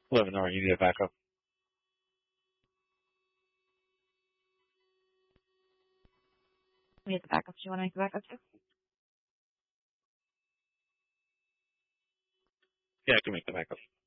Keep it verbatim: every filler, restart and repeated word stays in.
eleven hour, you need a backup. We need the backup. Do you want to make the backup too? Yeah, I can make the backup.